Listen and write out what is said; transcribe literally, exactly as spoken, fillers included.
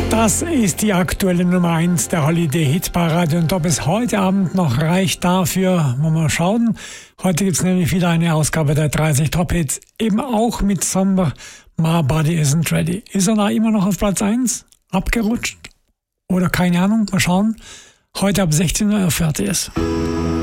Das ist die aktuelle Nummer eins der Holiday Hitparade und ob es heute Abend noch reicht dafür, wollen wir mal schauen. Heute gibt es nämlich wieder eine Ausgabe der dreißig Top Hits, eben auch mit Somber, My Body Isn't Ready. Ist er da immer noch auf Platz eins? Abgerutscht? Oder keine Ahnung, mal schauen. Heute ab sechzehn Uhr fertig ist.